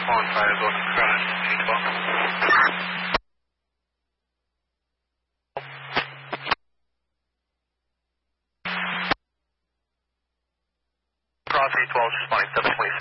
On fire zone, ground, 812. Cross 812, responding 726.